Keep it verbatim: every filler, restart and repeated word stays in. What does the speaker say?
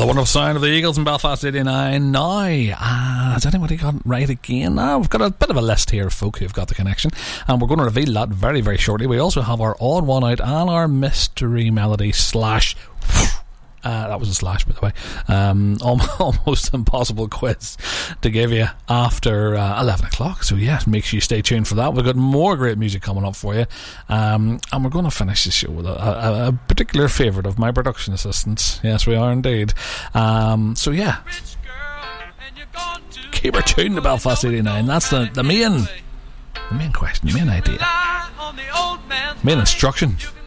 wonderful sound of the Eagles in Belfast eighty-nine. Now, uh, has anybody got it right again? Uh, we've got a bit of a list here of folk who've got the connection, and we're going to reveal that very, very shortly. We also have our odd one out and our mystery melody slash... Uh, that was a slash, by the way. Um, almost impossible quiz to give you after uh, eleven o'clock. So, yeah, make sure you stay tuned for that. We've got more great music coming up for you. Um, and we're going to finish the show with a, a, a particular favourite of my production assistants. Yes, we are indeed. Um, so, yeah. Keep her tuned to Belfast eighty-nine. That's the, the main, the main question, the main idea, main instruction.